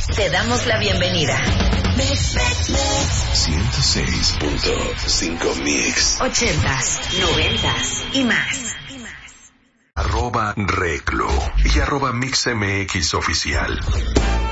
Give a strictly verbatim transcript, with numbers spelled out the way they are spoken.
Te damos la bienvenida. ciento seis punto cinco Mix. Ochentas, noventas y más. Arroba Reclo y arroba Mix M X Oficial.